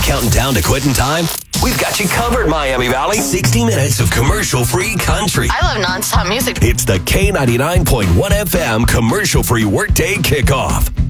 counting down to quitting time? We've got you covered, Miami Valley. 60 minutes of commercial-free country. I love nonstop music. It's the K99.1 FM commercial-free workday kickoff.